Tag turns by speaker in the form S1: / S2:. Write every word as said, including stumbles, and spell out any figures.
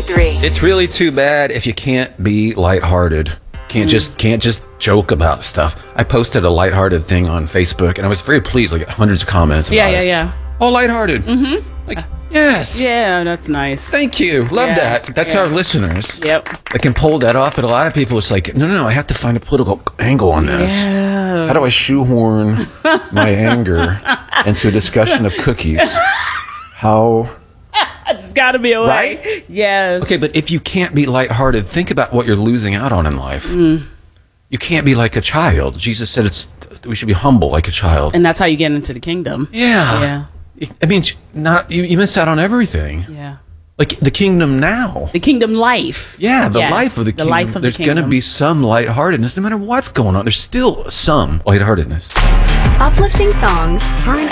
S1: ninety-three.
S2: It's really too bad if you can't be lighthearted. Can't mm. just can't just joke about stuff. I posted a lighthearted thing on Facebook, and I was very pleased. Like hundreds of comments.
S3: Yeah,
S2: about
S3: yeah,
S2: it.
S3: yeah.
S2: Oh, lighthearted.
S3: Mm-hmm.
S2: Like, yes.
S3: Yeah, that's nice.
S2: Thank you. Love
S3: yeah,
S2: that. That's
S3: yeah.
S2: our listeners.
S3: Yep.
S2: I can pull that off, but a lot of people, it's like, no, no, no. I have to find a political angle on this.
S3: Yeah.
S2: How do I shoehorn my anger into a discussion of cookies? How?
S3: It's got to be a way.
S2: Right?
S3: Yes.
S2: Okay, but if you can't be lighthearted, think about what you're losing out on in life.
S3: Mm.
S2: You can't be like a child. Jesus said it's we should be humble like a child.
S3: And that's how you get into the kingdom.
S2: Yeah.
S3: Yeah.
S2: I mean, not you, you miss out on everything.
S3: Yeah.
S2: Like the kingdom now.
S3: The kingdom life.
S2: Yeah, the
S3: yes,
S2: life of the kingdom.
S3: The life of
S2: There's
S3: the kingdom.
S2: going to be some lightheartedness no matter what's going on. There's still some lightheartedness.
S1: Uplifting songs for an